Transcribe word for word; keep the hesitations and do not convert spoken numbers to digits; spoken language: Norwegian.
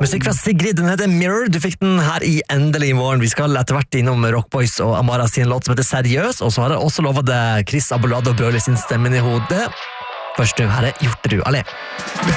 Musikk fra Sigrid, den heter Mirror. Du fikk den her i Endelig i morgen. Vi skal etter hvert innom Rockboys og Amara sin låt som heter Seriøs, og så har jeg også lovet det Chris Abolado og Brøyli sin stemmen i hodet. Først nå, her er Hjorterud Allé.